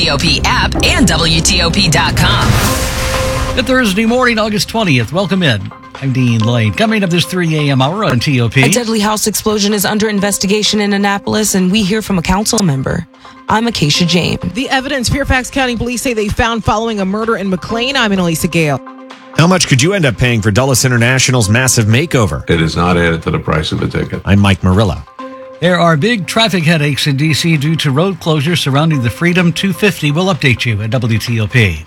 WTOP app and WTOP.com. Good Thursday morning, August 20th. Welcome in. I'm Dean Lane. Coming up this 3 a.m. hour on TOP. A deadly house explosion is under investigation in Annapolis, and we hear from a council member. I'm Acacia James. The evidence Fairfax County Police say they found following a murder in McLean. I'm Annalisa Gale. How much could you end up paying for Dulles International's massive makeover? It is not added to the price of a ticket. I'm Mike Murillo. There are big traffic headaches in D.C. due to road closures surrounding the Freedom 250. We'll update you at WTOP.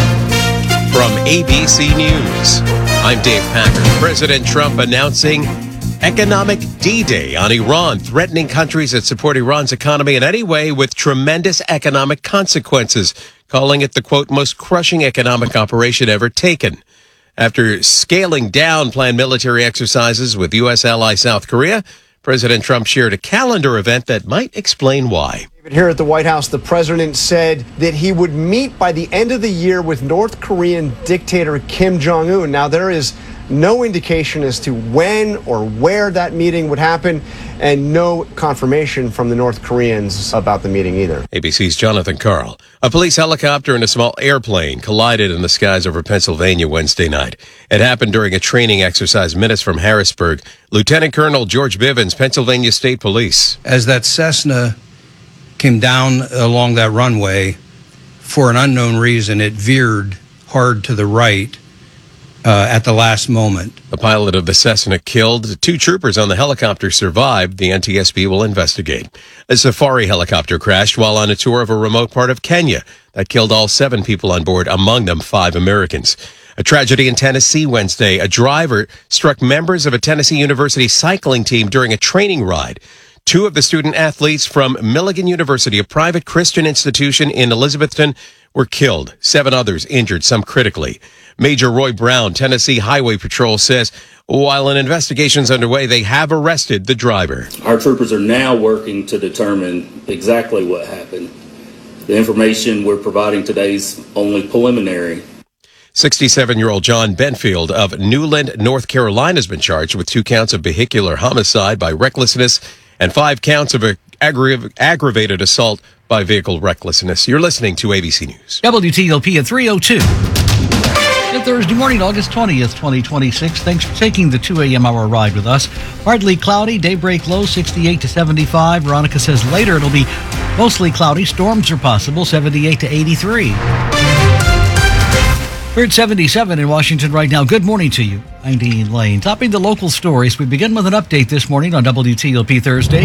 From ABC News, I'm Dave Packer. President Trump announcing economic D-Day on Iran, threatening countries that support Iran's economy in any way with tremendous economic consequences, calling it the, quote, most crushing economic operation ever taken. After scaling down planned military exercises with U.S. ally South Korea, President Trump shared a calendar event that might explain why. Here at the White House, the president said that he would meet by the end of the year with North Korean dictator Kim Jong-un. Now, there is no indication as to when or where that meeting would happen, and no confirmation from the North Koreans about the meeting either. ABC's Jonathan Karl. A police helicopter and a small airplane collided in the skies over Pennsylvania Wednesday night. It happened during a training exercise minutes from Harrisburg. Lieutenant Colonel George Bivens, Pennsylvania State Police. As that Cessna came down along that runway, for an unknown reason, it veered hard to the right at the last moment. The pilot of the Cessna killed. 2 troopers on the helicopter survived. The NTSB will investigate. A safari helicopter crashed while on a tour of a remote part of Kenya. That killed all 7 people on board, among them 5 Americans. A tragedy in Tennessee Wednesday. A driver struck members of a Tennessee University cycling team during a training ride. 2 of the student athletes from Milligan University, a private Christian institution in Elizabethton, were killed. 7 others injured, some critically. Major Roy Brown, Tennessee Highway Patrol, says while an investigation is underway, they have arrested the driver. Our troopers are now working to determine exactly what happened. The information we're providing today is only preliminary. 67-year-old John Benfield of Newland, North Carolina, has been charged with 2 counts of vehicular homicide by recklessness and 5 counts of aggravated assault by vehicle recklessness. You're listening to ABC News. WTOP at 3:02. Good Thursday morning, August 20th, 2026. Thanks for taking the 2 a.m. hour ride with us. Partly cloudy, daybreak low 68 to 75. Veronica says later it'll be mostly cloudy. Storms are possible, 78 to 83. We're at 77 in Washington right now. Good morning to you. I'm Dean Lane. Topping the local stories, we begin with an update this morning on WTOP Thursday.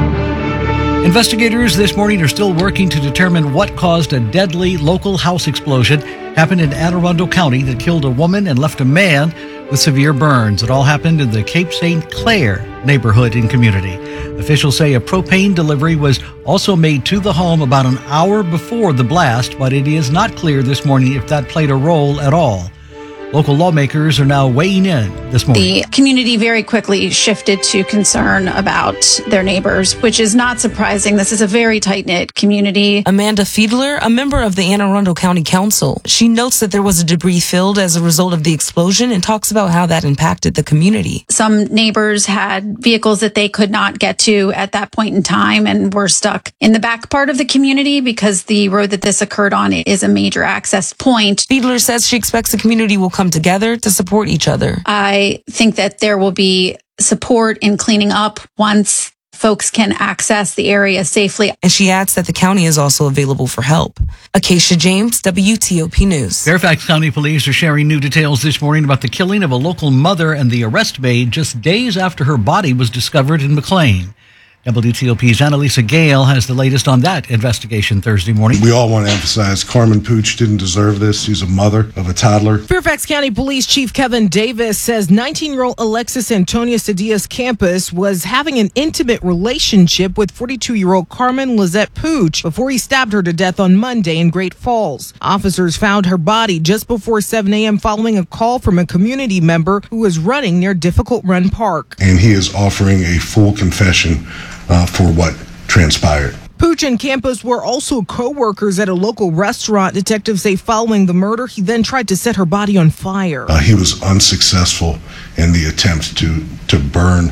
Investigators this morning are still working to determine what caused a deadly local house explosion happened in Anne Arundel County that killed a woman and left a man with severe burns. It all happened in the Cape St. Clair neighborhood and community. Officials say a propane delivery was also made to the home about an hour before the blast, but it is not clear this morning if that played a role at all. Local lawmakers are now weighing in this morning. The community very quickly shifted to concern about their neighbors, which is not surprising. This is a very tight-knit community. Amanda Fiedler, a member of the Anne Arundel County Council, she notes that there was a debris field as a result of the explosion and talks about how that impacted the community. Some neighbors had vehicles that they could not get to at that point in time and were stuck in the back part of the community because the road that this occurred on is a major access point. Fiedler says she expects the community will come together to support each other. I think that there will be support in cleaning up once folks can access the area safely. And she adds that the county is also available for help. Acacia James, WTOP News. Fairfax County Police are sharing new details this morning about the killing of a local mother and the arrest made just days after her body was discovered in McLean. WTOP's Annalisa Gale has the latest on that investigation Thursday morning. We all want to emphasize Carmen Pooch didn't deserve this. She's a mother of a toddler. Fairfax County Police Chief Kevin Davis says 19-year-old Alexis Antonia Cedias Campos was having an intimate relationship with 42-year-old Carmen Lizette Pooch before he stabbed her to death on Monday in Great Falls. Officers found her body just before 7 a.m. following a call from a community member who was running near Difficult Run Park. And he is offering a full confession for what transpired. Pooch and Campos were also co-workers at a local restaurant. Detectives say following the murder, he then tried to set her body on fire. He was unsuccessful in the attempt to burn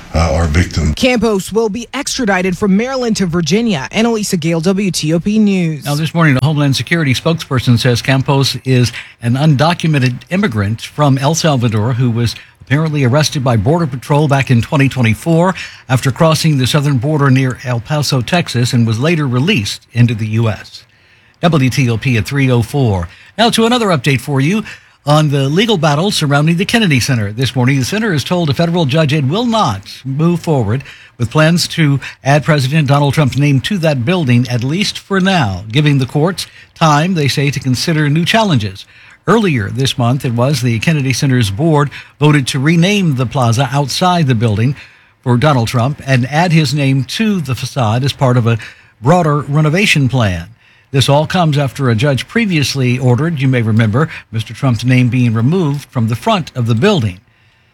our victims. Campos will be extradited from Maryland to Virginia. Annalisa Gale, WTOP News. Now, this morning, a Homeland Security spokesperson says Campos is an undocumented immigrant from El Salvador who was apparently arrested by Border Patrol back in 2024 after crossing the southern border near El Paso, Texas, and was later released into the U.S. WTOP at 3:04. Now to another update for you on the legal battle surrounding the Kennedy Center. This morning, the center has told a federal judge it will not move forward with plans to add President Donald Trump's name to that building, at least for now, giving the courts time, they say, to consider new challenges. Earlier this month, it was the Kennedy Center's board voted to rename the plaza outside the building for Donald Trump and add his name to the facade as part of a broader renovation plan. This all comes after a judge previously ordered, you may remember, Mr. Trump's name being removed from the front of the building.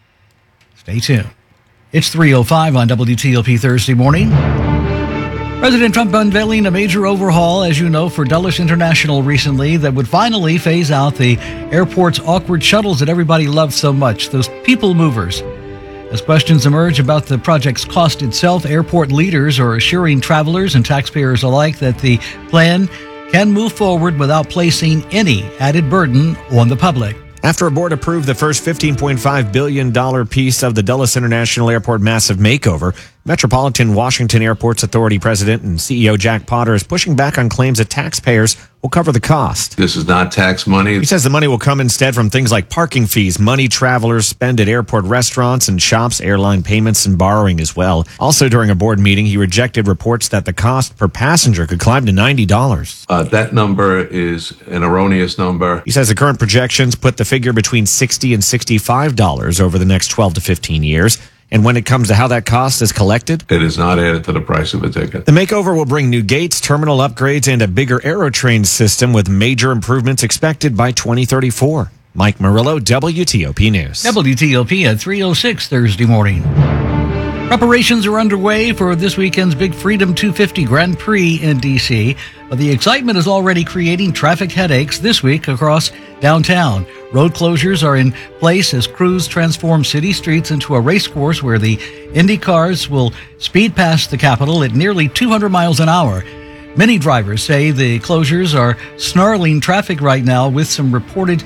Stay tuned. It's 3:05 on WTOP Thursday morning. President Trump unveiling a major overhaul, as you know, for Dulles International recently that would finally phase out the airport's awkward shuttles that everybody loves so much, those people movers. As questions emerge about the project's cost itself, airport leaders are assuring travelers and taxpayers alike that the plan can move forward without placing any added burden on the public. After a board approved the first $15.5 billion piece of the Dulles International Airport massive makeover, Metropolitan Washington Airports Authority President and CEO Jack Potter is pushing back on claims that taxpayers will cover the cost. This is not tax money. He says the money will come instead from things like parking fees, money travelers spend at airport restaurants and shops, airline payments, and borrowing as well. Also, during a board meeting, he rejected reports that the cost per passenger could climb to $90. That number is an erroneous number. He says the current projections put the figure between $60 and $65 over the next 12 to 15 years. And when it comes to how that cost is collected, it is not added to the price of a ticket. The makeover will bring new gates, terminal upgrades, and a bigger Aerotrain system with major improvements expected by 2034. Mike Murillo, WTOP News. WTOP at 3:06 Thursday morning. Preparations are underway for this weekend's Big Freedom 250 Grand Prix in D.C., but the excitement is already creating traffic headaches this week across downtown. Road closures are in place as crews transform city streets into a race course where the Indy cars will speed past the Capitol at nearly 200 miles an hour. Many drivers say the closures are snarling traffic right now, with some reporting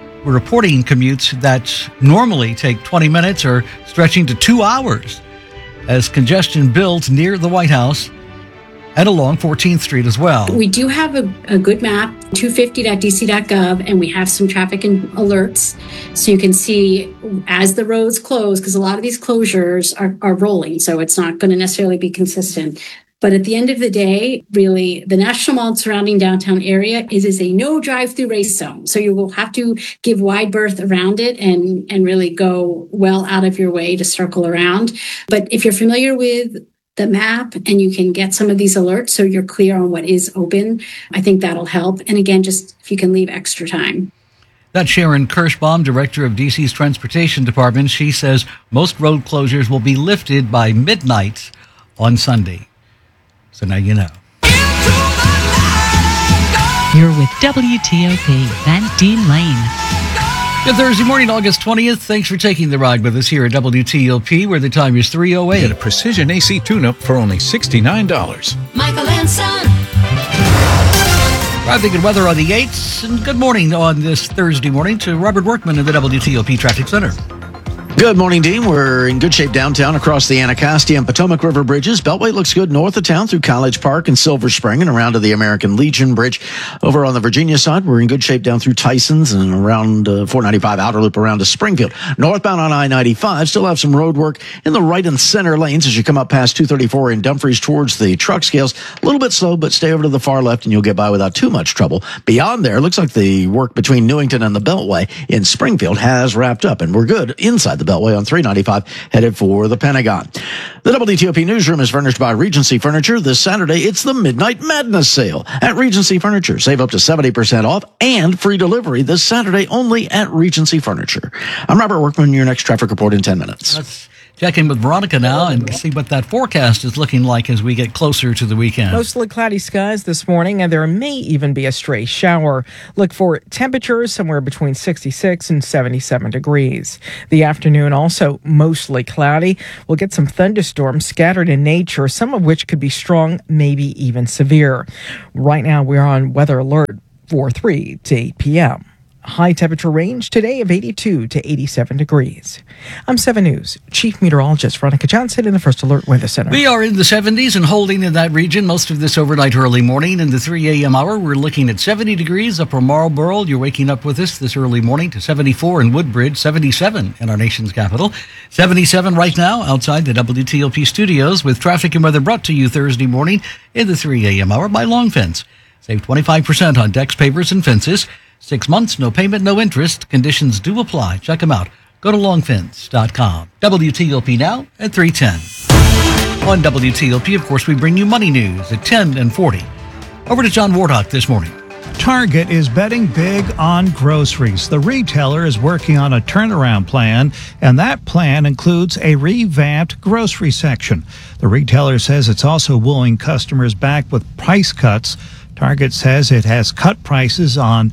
commutes that normally take 20 minutes are stretching to 2 hours as congestion builds near the White House and along 14th Street as well. We do have a good map, 250.dc.gov, and we have some traffic alerts. So you can see as the roads close, because a lot of these closures are rolling, so it's not going to necessarily be consistent. But at the end of the day, really, the National Mall surrounding downtown area is a no drive-through race zone. So you will have to give wide berth around it and really go well out of your way to circle around. But if you're familiar with the map and you can get some of these alerts so you're clear on what is open, I think that'll help. And again, just if you can leave extra time. That's Sharon Kirschbaum, director of DC's Transportation Department. She says most road closures will be lifted by midnight on Sunday. So now you know. You're with WTOP, Van Dean Lane. Good Thursday morning, August 20th. Thanks for taking the ride with us here at WTOP, where the time is 3:08. Get a precision AC tune-up for only $69. Michael and Son. Traffic and weather on the 8s, and good morning on this Thursday morning to Robert Workman in the WTOP Traffic Center. Good morning, Dean. We're in good shape downtown across the Anacostia and Potomac River bridges. Beltway looks good north of town through College Park and Silver Spring and around to the American Legion Bridge. Over on the Virginia side, we're in good shape down through Tysons and around 495 outer loop around to Springfield. Northbound on I-95, still have some road work in the right and center lanes as you come up past 234 in Dumfries towards the truck scales. A little bit slow, but stay over to the far left and you'll get by without too much trouble. Beyond there, looks like the work between Newington and the Beltway in Springfield has wrapped up, and we're good inside the Beltway on 395 headed for the Pentagon. The WTOP newsroom is furnished by Regency Furniture. This Saturday, it's the Midnight Madness sale at Regency Furniture. Save up to 70% off and free delivery this Saturday only at Regency Furniture. I'm Robert Workman, your next traffic report in 10 minutes. Let's Check in with Veronica now and see what that forecast is looking like as we get closer to the weekend. Mostly cloudy skies this morning, and there may even be a stray shower. Look for temperatures somewhere between 66 and 77 degrees. The afternoon also mostly cloudy. We'll get some thunderstorms scattered in nature, some of which could be strong, maybe even severe. Right now, we're on weather alert for 3 to 8 p.m. High temperature range today of 82 to 87 degrees. I'm 7 News Chief Meteorologist Veronica Johnson in the First Alert Weather Center. We are in the 70s and holding in that region most of this overnight early morning. In the 3 a.m. hour, we're looking at 70 degrees upper Marlborough. You're waking up with us this early morning to 74 in Woodbridge, 77 in our nation's capital. 77 right now outside the WTOP studios with traffic and weather brought to you Thursday morning in the 3 a.m. hour by Long Fence. Save 25% on decks, pavers, and fences. 6 months, no payment, no interest. Conditions do apply. Check them out. Go to longfence.com. WTOP now at 3:10. On WTOP, of course, we bring you money news at 10 and 40. Over to John Wardock this morning. Target is betting big on groceries. The retailer is working on a turnaround plan, and that plan includes a revamped grocery section. The retailer says it's also wooing customers back with price cuts. Target says it has cut prices on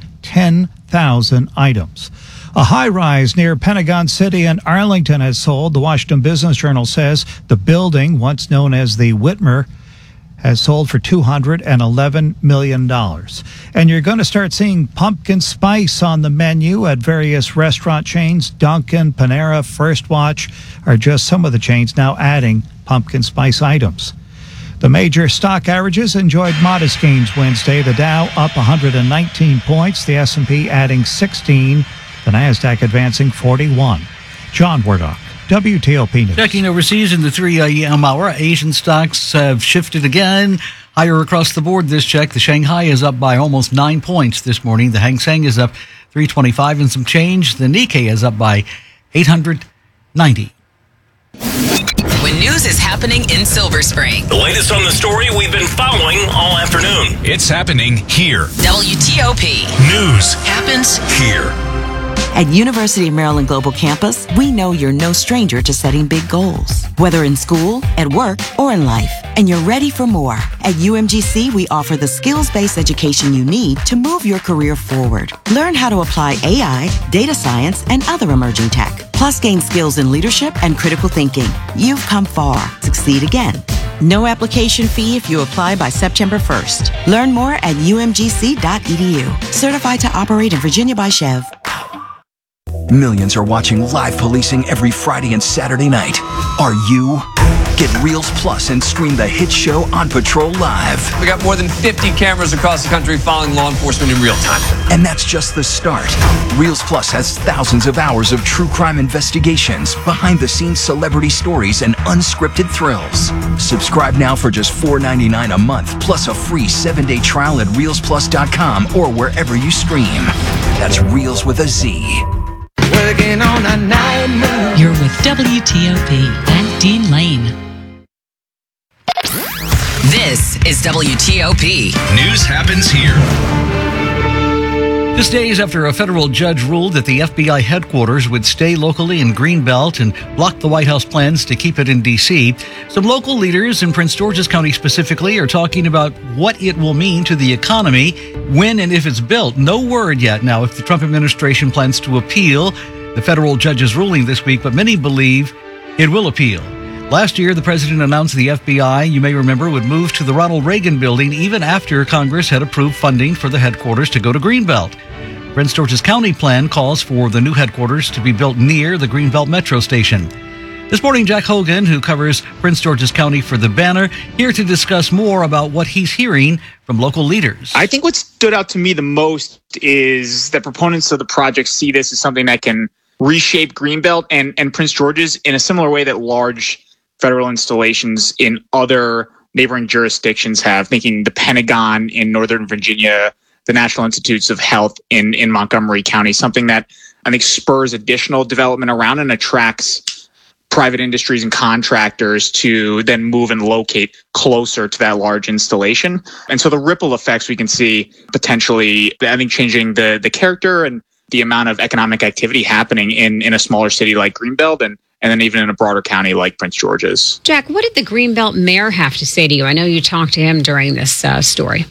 10,000 items. A high-rise near Pentagon City in Arlington has sold. The Washington Business Journal says the building, once known as the Whitmer, has sold for $211 million. And you're going to start seeing pumpkin spice on the menu at various restaurant chains. Dunkin', Panera, First Watch are just some of the chains now adding pumpkin spice items. The major stock averages enjoyed modest gains Wednesday. The Dow up 119 points, the S&P adding 16, the Nasdaq advancing 41. John Wardock, WTOP News. Checking overseas in the 3 a.m. hour, Asian stocks have shifted again. Higher across the board this check. The Shanghai is up by almost 9 points this morning. The Hang Seng is up 325 and some change. The Nikkei is up by 890. When news is happening in Silver Spring. The latest on the story we've been following all afternoon. It's happening here. WTOP. News happens here. At University of Maryland Global Campus, we know you're no stranger to setting big goals, whether in school, at work, or in life, and you're ready for more. At UMGC, we offer the skills-based education you need to move your career forward. Learn how to apply AI, data science, and other emerging tech, plus gain skills in leadership and critical thinking. You've come far. Succeed again. No application fee if you apply by September 1st. Learn more at umgc.edu. Certified to operate in Virginia by Chev. Millions are watching live policing every Friday and Saturday night. Are you? Get Reels Plus and stream the hit show On Patrol live. We got more than 50 cameras across the country following law enforcement in real time. And that's just the start. Reels Plus has thousands of hours of true crime investigations, behind-the-scenes celebrity stories, and unscripted thrills. Subscribe now for just $4.99 a month, plus a free 7-day trial at ReelsPlus.com or wherever you stream. That's Reels with a Z. Working on a night move. You're with WTOP and Dean Lane. This is WTOP. News happens here. Just days after a federal judge ruled that the FBI headquarters would stay locally in Greenbelt and blocked the White House plans to keep it in D.C., some local leaders in Prince George's County specifically are talking about what it will mean to the economy when and if it's built. No word yet now if the Trump administration plans to appeal the federal judge's ruling this week, but many believe it will appeal. Last year, the president announced the FBI, you may remember, would move to the Ronald Reagan building even after Congress had approved funding for the headquarters to go to Greenbelt. Prince George's County plan calls for the new headquarters to be built near the Greenbelt Metro Station. This morning, Jack Hogan, who covers Prince George's County for The Banner, here to discuss more about what he's hearing from local leaders. I think what stood out to me the most is that proponents of the project see this as something that can reshape Greenbelt and Prince George's in a similar way that large federal installations in other neighboring jurisdictions have, thinking the Pentagon in Northern Virginia, the National Institutes of Health in Montgomery County, something that I think spurs additional development around and attracts private industries and contractors to then move and locate closer to that large installation. And so the ripple effects we can see potentially, I think, changing the character and the amount of economic activity happening in a smaller city like Greenbelt and then even in a broader county like Prince George's. Jack, what did the Greenbelt mayor have to say to you? I know you talked to him during this story.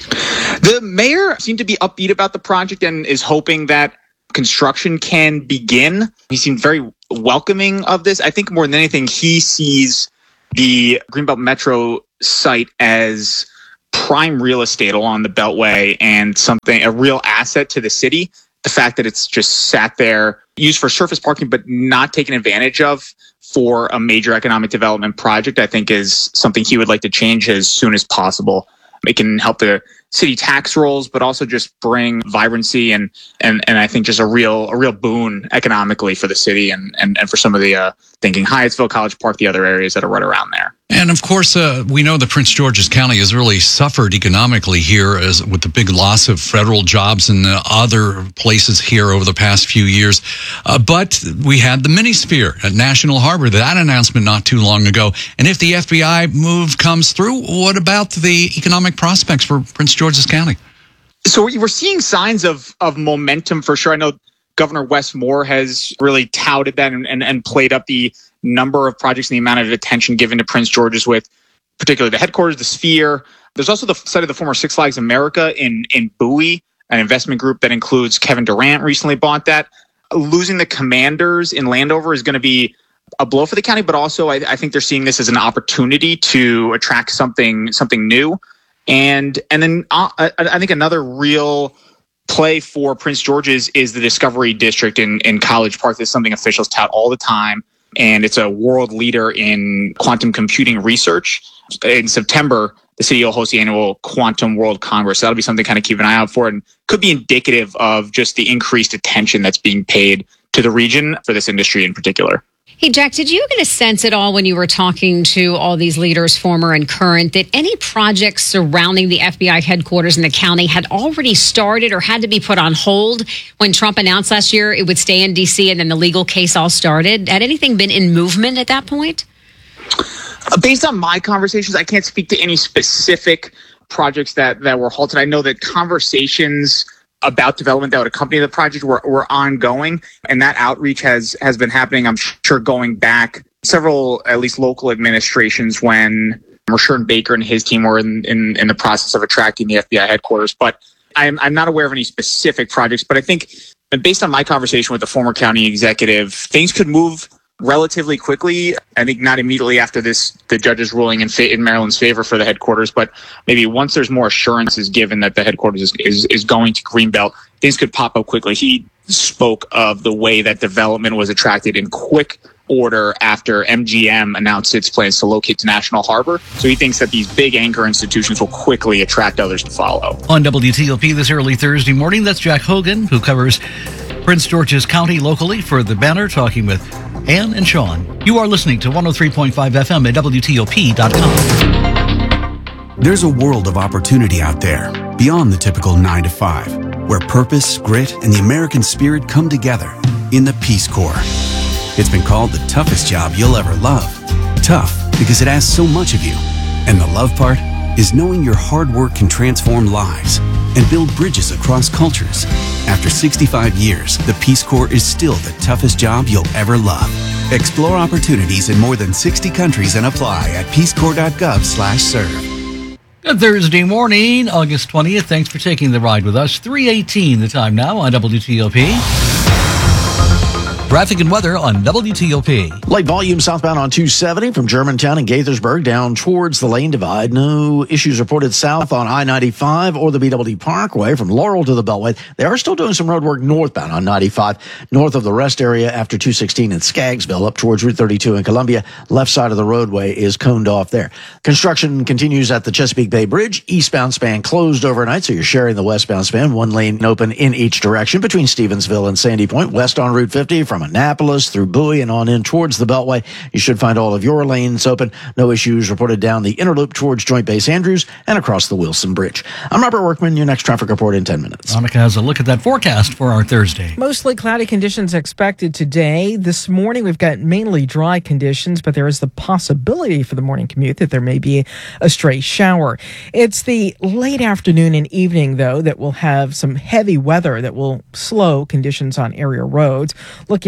The mayor seemed to be upbeat about the project and is hoping that construction can begin. He seemed very welcoming of this. I think more than anything, he sees the Greenbelt Metro site as prime real estate along the Beltway and a real asset to the city. The fact that it's just sat there, used for surface parking, but not taken advantage of for a major economic development project, I think is something he would like to change as soon as possible. It can help the city tax rolls, but also just bring vibrancy and I think just a real boon economically for the city and for some of the thinking Hyattsville, College Park, the other areas that are right around there. And of course, we know that Prince George's County has really suffered economically here with the big loss of federal jobs and other places here over the past few years. But we had the Mini-Sphere at National Harbor, that announcement not too long ago. And if the FBI move comes through, what about the economic prospects for Prince George's County? So we're seeing signs of momentum for sure. I know Governor Wes Moore has really touted that and played up the number of projects and the amount of attention given to Prince George's, with particularly the headquarters, the Sphere. There's also the site of the former Six Flags America in Bowie, an investment group that includes Kevin Durant recently bought that. Losing the Commanders in Landover is going to be a blow for the county, but also I think they're seeing this as an opportunity to attract something new. And then I think another real play for Prince George's is the Discovery District in College Park. That's something officials tout all the time. And it's a world leader in quantum computing research. In September, the city will host the annual Quantum World Congress. That'll be something to kind of keep an eye out for, and could be indicative of just the increased attention that's being paid to the region for this industry in particular. Hey, Jack, did you get a sense at all when you were talking to all these leaders, former and current, that any projects surrounding the FBI headquarters in the county had already started or had to be put on hold when Trump announced last year it would stay in D.C. and then the legal case all started? Had anything been in movement at that point? Based on my conversations, I can't speak to any specific projects that were halted. I know that conversations about development that would accompany the project were ongoing, and that outreach has been happening, I'm sure, going back several, at least local administrations, when Rashawn Baker and his team were in the process of attracting the FBI headquarters. But I'm not aware of any specific projects, but I think based on my conversation with the former county executive, things could move relatively quickly. I think not immediately after the judge's ruling in Maryland's favor for the headquarters, but maybe once there's more assurances given that the headquarters is going to Greenbelt, things could pop up quickly. He spoke of the way that development was attracted in quick order after MGM announced its plans to locate to National Harbor. So he thinks that these big anchor institutions will quickly attract others to follow. On WTOP this early Thursday morning, that's Jack Hogan, who covers Prince George's County locally for The Banner, talking with Ann and Sean. You are listening to 103.5 FM at WTOP.com. There's a world of opportunity out there beyond the typical 9 to 5, where purpose, grit, and the American spirit come together in the Peace Corps. It's been called the toughest job you'll ever love. Tough because it asks so much of you. And the love part is knowing your hard work can transform lives and build bridges across cultures. After 65 years, the Peace Corps is still the toughest job you'll ever love. Explore opportunities in more than 60 countries and apply at peacecorps.gov/serve. Good Thursday morning, August 20th. Thanks for taking the ride with us. 3:18 the time now on WTOP. Traffic and weather on WTOP. Light volume southbound on 270 from Germantown and Gaithersburg down towards the lane divide. No issues reported south on I-95 or the BWD Parkway from Laurel to the Beltway. They are still doing some road work northbound on 95, north of the rest area after 216 in Skaggsville up towards Route 32 in Columbia. Left side of the roadway is coned off there. Construction continues at the Chesapeake Bay Bridge. Eastbound span closed overnight, so you're sharing the westbound span. One lane open in each direction between Stevensville and Sandy Point. West on Route 50 from Annapolis through Bowie and on in towards the Beltway. You should find all of your lanes open. No issues reported down the inner loop towards Joint Base Andrews and across the Wilson Bridge. I'm Robert Workman. Your next traffic report in 10 minutes. Monica has a look at that forecast for our Thursday. Mostly cloudy conditions expected today. This morning we've got mainly dry conditions, but there is the possibility for the morning commute that there may be a stray shower. It's the late afternoon and evening, though, that will have some heavy weather that will slow conditions on area roads. Looking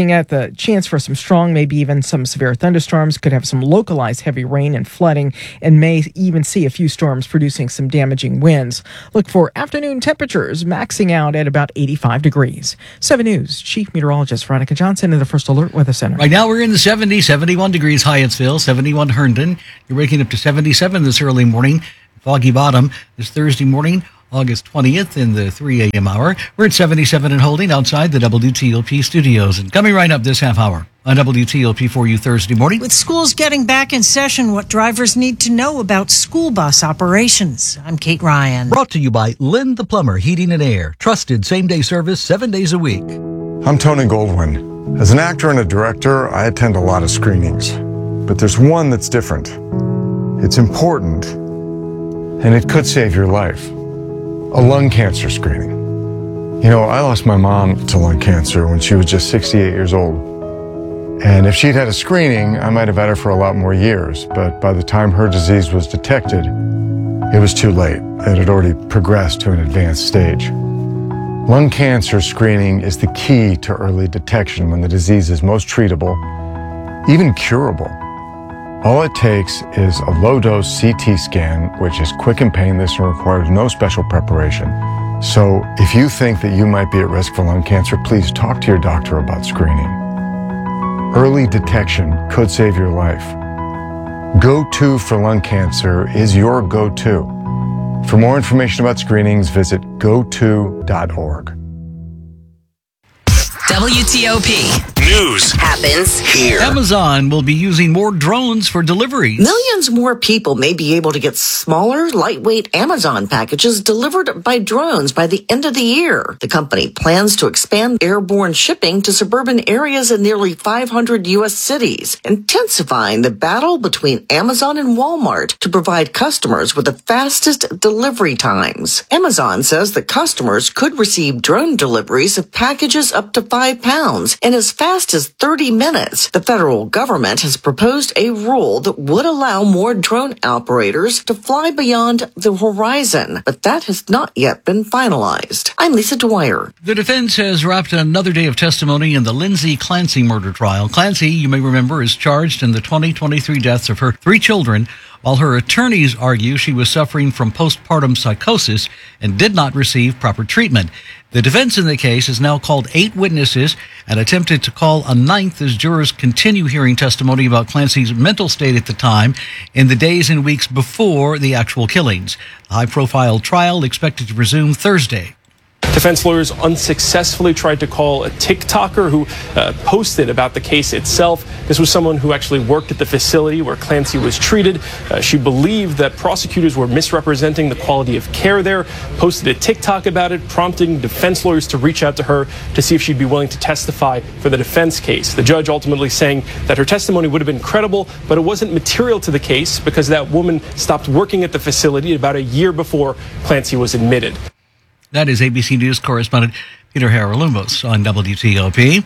looking at the chance for some strong, maybe even some severe thunderstorms, could have some localized heavy rain and flooding, and may even see a few storms producing some damaging winds. Look for afternoon temperatures maxing out at about 85 degrees. 7 News Chief Meteorologist Veronica Johnson in the First Alert Weather Center. Right now we're in the 70s, 71 degrees Hyattsville, 71 Herndon. You're waking up to 77 this early morning. Foggy Bottom this Thursday morning, August 20th in the 3 a.m. hour. We're at 77 and holding outside the WTOP studios. And coming right up this half hour on WTOP for you Thursday morning. With schools getting back in session, what drivers need to know about school bus operations. I'm Kate Ryan. Brought to you by Lynn the Plumber Heating and Air. Trusted same-day service 7 days a week. I'm Tony Goldwyn. As an actor and a director, I attend a lot of screenings. But there's one that's different. It's important, and it could save your life. A lung cancer screening. You know, I lost my mom to lung cancer when she was just 68 years old. And if she'd had a screening, I might have had her for a lot more years. But by the time her disease was detected, it was too late. It had already progressed to an advanced stage. Lung cancer screening is the key to early detection when the disease is most treatable, even curable. All it takes is a low-dose CT scan, which is quick and painless and requires no special preparation. So if you think that you might be at risk for lung cancer, please talk to your doctor about screening. Early detection could save your life. Go-To for lung cancer is your go-to. For more information about screenings, visit goto.org. WTOP. News happens here. Amazon will be using more drones for deliveries. Millions more people may be able to get smaller, lightweight Amazon packages delivered by drones by the end of the year. The company plans to expand airborne shipping to suburban areas in nearly 500 U.S. cities, intensifying the battle between Amazon and Walmart to provide customers with the fastest delivery times. Amazon says that customers could receive drone deliveries of packages up to 5 pounds in as fast as 30 minutes. The federal government has proposed a rule that would allow more drone operators to fly beyond the horizon, but that has not yet been finalized. I'm Lisa Dwyer. The defense has wrapped another day of testimony in the Lindsay Clancy murder trial. Clancy, you may remember, is charged in the 2023 deaths of her 3 children, while her attorneys argue she was suffering from postpartum psychosis and did not receive proper treatment. The defense in the case has now called 8 witnesses and attempted to call a 9th as jurors continue hearing testimony about Clancy's mental state at the time in the days and weeks before the actual killings. The high-profile trial expected to resume Thursday. Defense lawyers unsuccessfully tried to call a TikToker who posted about the case itself. This was someone who actually worked at the facility where Clancy was treated. She believed that prosecutors were misrepresenting the quality of care there, posted a TikTok about it, prompting defense lawyers to reach out to her to see if she'd be willing to testify for the defense case. The judge ultimately saying that her testimony would have been credible, but it wasn't material to the case because that woman stopped working at the facility about a year before Clancy was admitted. That is ABC News correspondent Peter Haralumos on WTOP.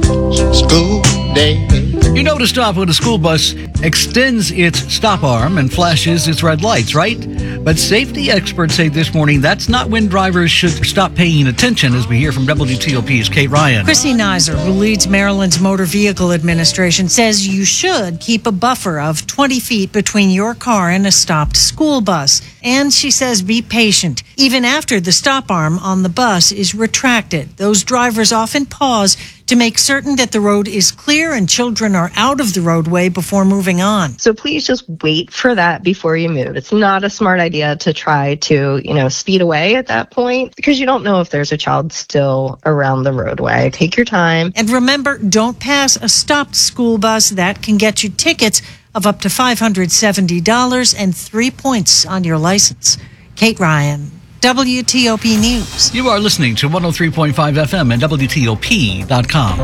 School day. You know to stop when a school bus extends its stop arm and flashes its red lights, right? But safety experts say this morning that's not when drivers should stop paying attention, as we hear from WTOP's Kate Ryan. Chrissy Nizer, who leads Maryland's Motor Vehicle Administration, says you should keep a buffer of 20 feet between your car and a stopped school bus. And she says be patient. Even after the stop arm on the bus is retracted, those drivers often pause to make certain that the road is clear and children are out of the roadway before moving on. So please just wait for that before you move. It's not a smart idea to try to, speed away at that point because you don't know if there's a child still around the roadway. Take your time. And remember, don't pass a stopped school bus. That can get you tickets of up to $570 and 3 points on your license. Kate Ryan, WTOP News. You are listening to 103.5 FM and WTOP.com.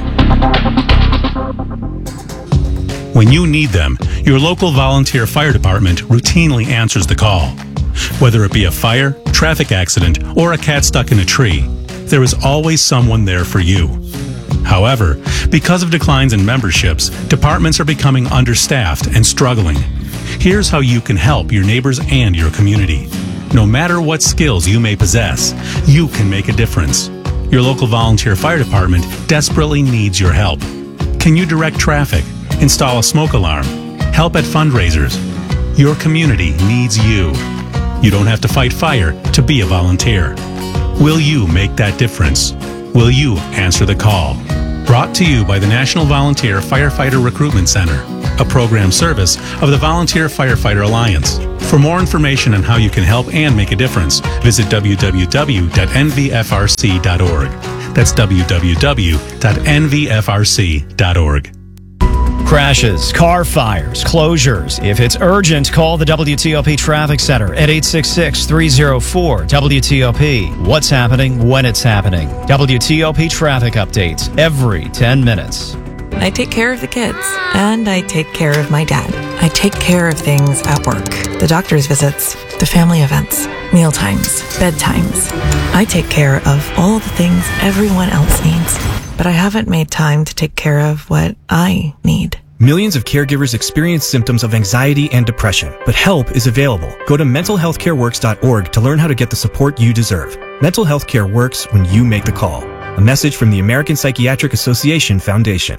When you need them, your local volunteer fire department routinely answers the call. Whether it be a fire, traffic accident, or a cat stuck in a tree, there is always someone there for you. However, because of declines in memberships, departments are becoming understaffed and struggling. Here's how you can help your neighbors and your community. No matter what skills you may possess, you can make a difference. Your local volunteer fire department desperately needs your help. Can you direct traffic, install a smoke alarm, help at fundraisers? Your community needs you. You don't have to fight fire to be a volunteer. Will you make that difference? Will you answer the call? Brought to you by the National Volunteer Firefighter Recruitment Center, a program service of the Volunteer Firefighter Alliance. For more information on how you can help and make a difference, visit www.nvfrc.org. That's www.nvfrc.org. Crashes, car fires, closures. If it's urgent, call the WTOP Traffic Center at 866-304-WTOP. What's happening when it's happening. WTOP traffic updates every 10 minutes. I take care of the kids, and I take care of my dad. I take care of things at work. The doctor's visits, the family events, mealtimes, bedtimes. I take care of all the things everyone else needs. But I haven't made time to take care of what I need. Millions of caregivers experience symptoms of anxiety and depression, but help is available. Go to mentalhealthcareworks.org to learn how to get the support you deserve. Mental health care works when you make the call. A message from the American Psychiatric Association Foundation.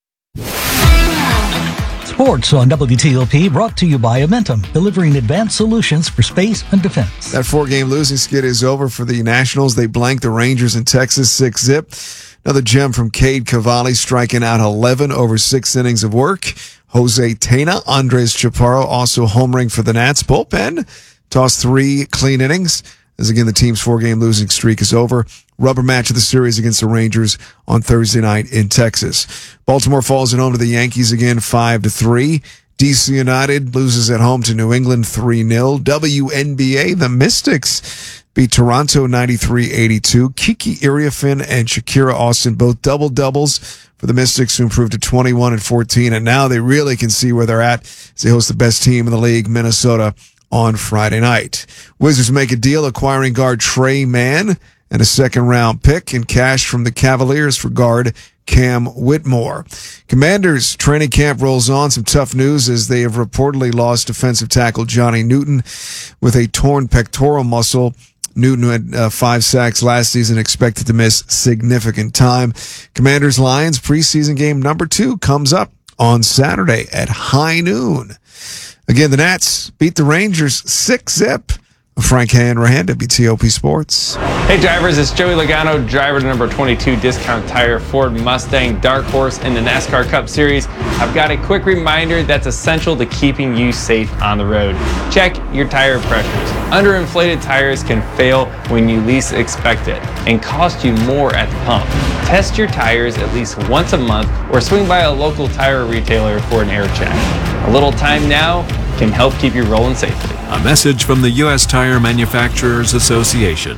Sports on WTOP, brought to you by Amentum, delivering advanced solutions for space and defense. That 4-game losing skid is over for the Nationals. They blanked the Rangers in Texas 6-0. Another gem from Cade Cavalli, striking out 11 over 6 innings of work. Jose Tena, Andres Chaparro also homering for the Nats. Bullpen tossed 3 clean innings. As again, the team's 4-game losing streak is over. Rubber match of the series against the Rangers on Thursday night in Texas. Baltimore falls at home to the Yankees again 5-3. DC United loses at home to New England 3-0. WNBA, the Mystics beat Toronto 93-82. Kiki Iriafin and Shakira Austin both double-doubles for the Mystics, who improved to 21 and 14. And now they really can see where they're at as they host the best team in the league, Minnesota, on Friday night. Wizards make a deal acquiring guard Trey Mann and a second-round pick and cash from the Cavaliers for guard Cam Whitmore. Commanders training camp rolls on. Some tough news as they have reportedly lost defensive tackle Johnny Newton with a torn pectoral muscle. Newton had 5 sacks last season, expected to miss significant time. Commanders-Lions preseason game number 2 comes up on Saturday at high noon. Again, the Nats beat the Rangers 6-0. Frank Hanrahan, WTOP Sports. Hey drivers, it's Joey Logano, driver to number 22 Discount Tire Ford Mustang Dark Horse in the NASCAR Cup Series. I've got a quick reminder that's essential to keeping you safe on the road. Check your tire pressures. Underinflated tires can fail when you least expect it and cost you more at the pump. Test your tires at least once a month or swing by a local tire retailer for an air check. A little time now can help keep you rolling safely. A message from the U.S. Tire Manufacturers Association.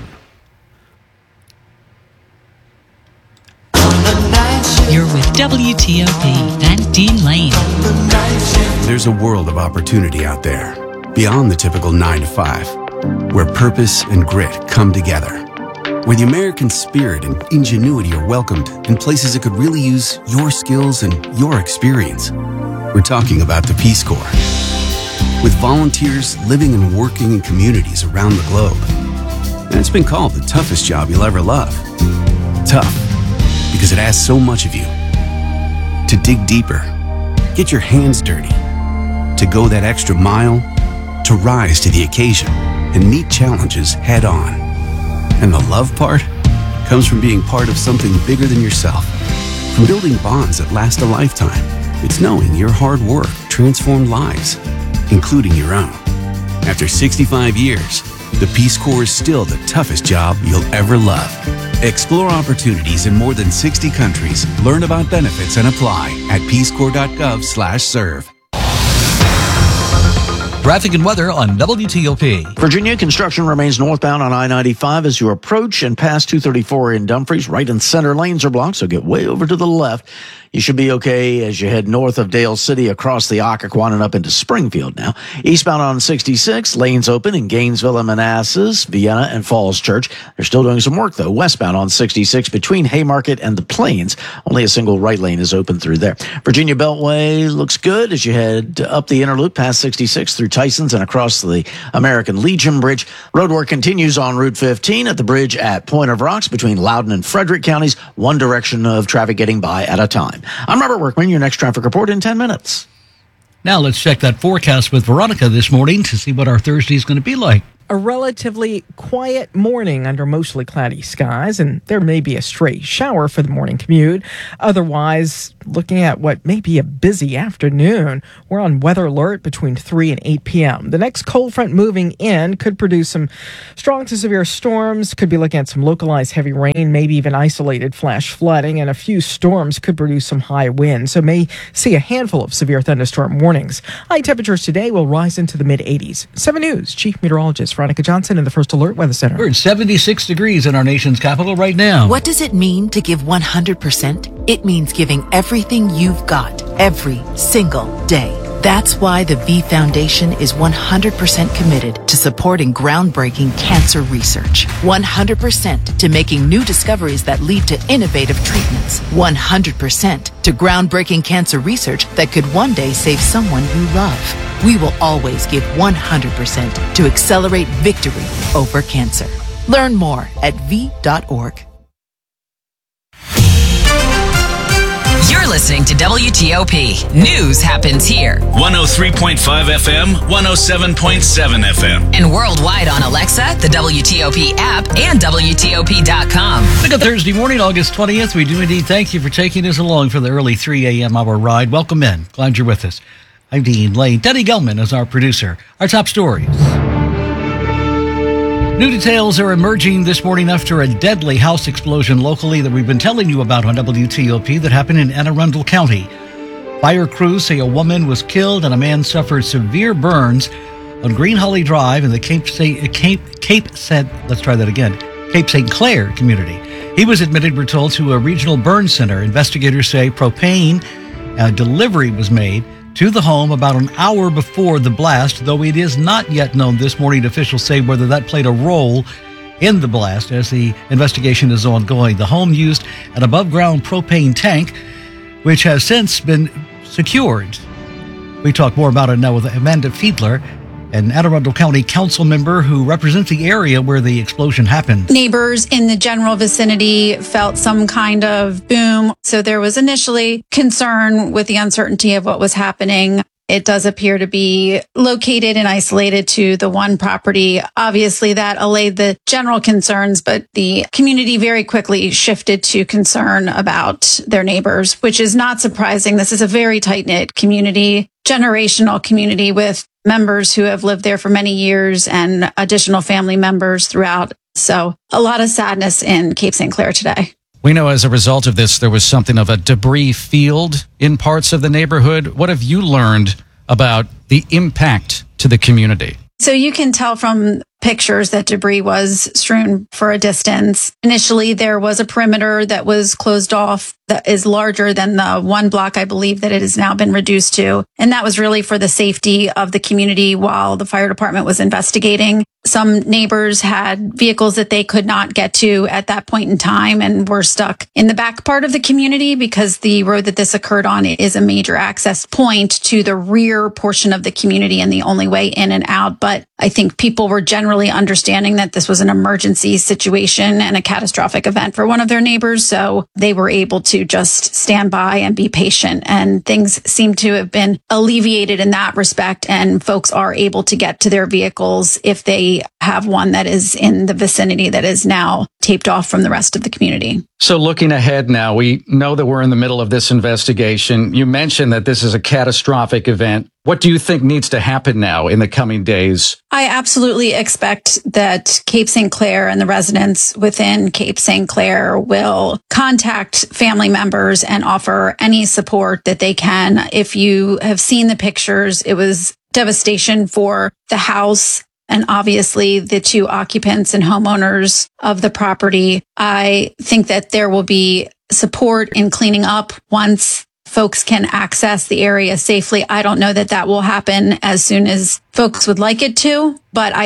You're with WTOP and Dean Lane. There's a world of opportunity out there, beyond the typical 9 to 5, where purpose and grit come together, where the American spirit and ingenuity are welcomed in places that could really use your skills and your experience. We're talking about the Peace Corps. With volunteers living and working in communities around the globe. And it's been called the toughest job you'll ever love. Tough, because it asks so much of you. To dig deeper, get your hands dirty, to go that extra mile, to rise to the occasion and meet challenges head on. And the love part comes from being part of something bigger than yourself. From building bonds that last a lifetime, it's knowing your hard work transformed lives, including your own. After 65 years, the Peace Corps is still the toughest job you'll ever love. Explore opportunities in more than 60 countries. Learn about benefits and apply at peacecorps.gov/serve. Traffic and weather on WTOP. Virginia, construction remains northbound on I-95 as you approach and past 234 in Dumfries. Right and center lanes are blocked, so get way over to the left. You should be okay as you head north of Dale City across the Occoquan and up into Springfield now. Eastbound on 66, lanes open in Gainesville and Manassas, Vienna and Falls Church. They're still doing some work, though. Westbound on 66 between Haymarket and the Plains. Only a single right lane is open through there. Virginia Beltway looks good as you head up the inner loop past 66 through Tysons and across the American Legion Bridge. Roadwork continues on Route 15 at the bridge at Point of Rocks between Loudoun and Frederick counties. One direction of traffic getting by at a time. I'm Robert Workman, your next traffic report in 10 minutes. Now let's check that forecast with Veronica this morning to see what our Thursday is going to be like. A relatively quiet morning under mostly cloudy skies, and there may be a stray shower for the morning commute. Otherwise, looking at what may be a busy afternoon, we're on weather alert between 3 and 8 p.m. The next cold front moving in could produce some strong to severe storms, could be looking at some localized heavy rain, maybe even isolated flash flooding, and a few storms could produce some high winds, so may see a handful of severe thunderstorm warnings. High temperatures today will rise into the mid-80s. 7 News Chief Meteorologist Veronica Johnson in the First Alert Weather Center. We're at 76 degrees in our nation's capital right now. What does it mean to give 100%? It means giving everything you've got every single day. That's why the V Foundation is 100% committed to supporting groundbreaking cancer research. 100% to making new discoveries that lead to innovative treatments. 100% to groundbreaking cancer research that could one day save someone you love. We will always give 100% to accelerate victory over cancer. Learn more at V.org. You're listening to WTOP. News happens here. 103.5 FM, 107.7 FM. And worldwide on Alexa, the WTOP app, and WTOP.com. Good Thursday morning, August 20th. We do indeed thank you for taking us along for the early 3 a.m. hour ride. Welcome in. Glad you're with us. I'm Dean Lane. Denny Gelman is our producer. Our top stories. New details are emerging this morning after a deadly house explosion locally that we've been telling you about on WTOP that happened in Anne Arundel County. Fire crews say a woman was killed and a man suffered severe burns on Green Holly Drive in the Cape St. Clair community. He was admitted, we're told, to a regional burn center. Investigators say propane delivery was made to the home about an hour before the blast, though it is not yet known this morning. Officials say whether that played a role in the blast as the investigation is ongoing. The home used an above-ground propane tank, which has since been secured. We talk more about it now with Amanda Fiedler, an Anne Arundel County council member who represents the area where the explosion happened. Neighbors in the general vicinity felt some kind of boom. So there was initially concern with the uncertainty of what was happening. It does appear to be located and isolated to the one property. Obviously, that allayed the general concerns, but the community very quickly shifted to concern about their neighbors, which is not surprising. This is a very tight-knit community, generational community with members who have lived there for many years and additional family members throughout. So a lot of sadness in Cape St. Clair today. We know as a result of this, there was something of a debris field in parts of the neighborhood. What have you learned about the impact to the community? So you can tell from pictures that debris was strewn for a distance. Initially, there was a perimeter that was closed off that is larger than the one block, I believe, that it has now been reduced to. And that was really for the safety of the community while the fire department was investigating. Some neighbors had vehicles that they could not get to at that point in time and were stuck in the back part of the community because the road that this occurred on is a major access point to the rear portion of the community and the only way in and out. But I think people were generally understanding that this was an emergency situation and a catastrophic event for one of their neighbors. So they were able to just stand by and be patient. And things seem to have been alleviated in that respect. And folks are able to get to their vehicles if they have one that is in the vicinity that is now taped off from the rest of the community. So looking ahead now, we know that we're in the middle of this investigation. You mentioned that this is a catastrophic event. What do you think needs to happen now in the coming days? I absolutely expect that Cape St. Clair and the residents within Cape St. Clair will contact family members and offer any support that they can. If you have seen the pictures, it was devastation for the house and obviously the two occupants and homeowners of the property. I think that there will be support in cleaning up once folks can access the area safely. I don't know that that will happen as soon as folks would like it to, but I